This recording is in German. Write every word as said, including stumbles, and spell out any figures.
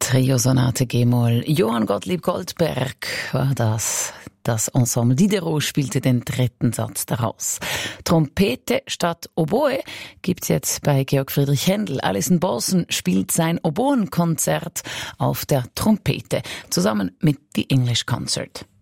Trio-Sonate G-Moll. Johann Gottlieb Goldberg war das. Das Ensemble Diderot spielte den dritten Satz daraus. Trompete statt Oboe gibt's jetzt bei Georg Friedrich Händel. Alison Bolson spielt sein Oboenkonzert auf der Trompete zusammen mit The English Concert.